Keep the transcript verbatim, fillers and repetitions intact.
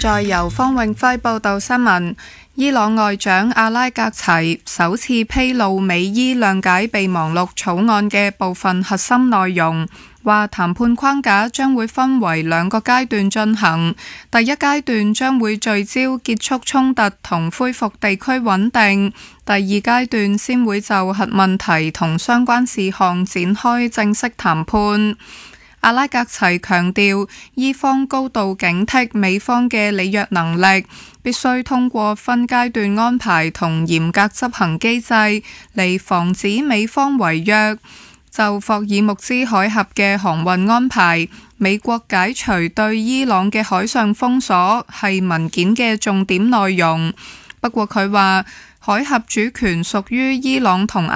在由方永輝報道新聞。伊朗外長阿拉格齊首次披露美伊諒解備忘錄草案嘅部分核心內容，話談判框架將會分為兩個階段進行。第一階段將會聚焦結束衝突同恢復地區穩定，第二階段先會就核問題同相關事項展開正式談判。阿拉格齊強調，伊方高度警惕美方嘅履約能力，必須通過分階段安排同嚴格執行機制嚟防止美方違約。就霍爾木茲海峽嘅航運安排，美國解除對伊朗嘅海上封鎖係文件嘅重點內容。不過佢話，海峽主權屬於伊朗同